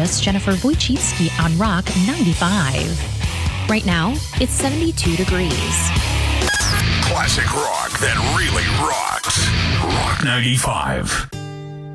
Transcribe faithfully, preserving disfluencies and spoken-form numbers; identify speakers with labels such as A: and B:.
A: meteorologist Jennifer Wojcicki on Rock ninety-five. Right now, it's seventy-two degrees.
B: Classic rock that really rocks. Rock ninety-five.